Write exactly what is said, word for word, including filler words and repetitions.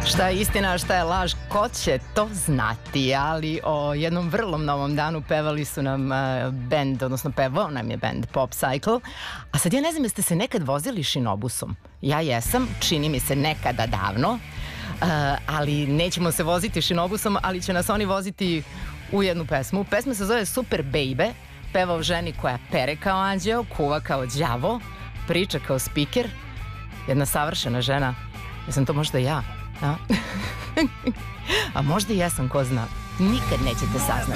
Šta je istina, a šta je laž, ko će to znati, ali o jednom vrlo novom danu pevali su nam uh, band, odnosno pevao nam je band Pop Cycle, a sad ja ne znam jeste se nekad vozili šinobusom. Ja jesam, čini mi se nekada davno, uh, ali nećemo se voziti šinobusom, ali će nas oni voziti u jednu pesmu. Pesma se zove Super Baby, peva o ženi koja pere kao anđeo, kuva kao đavo, priča kao spiker, jedna savršena žena. Jesam to možda ja? A, a možda i jesam, ko zna. Nikad nećete saznati.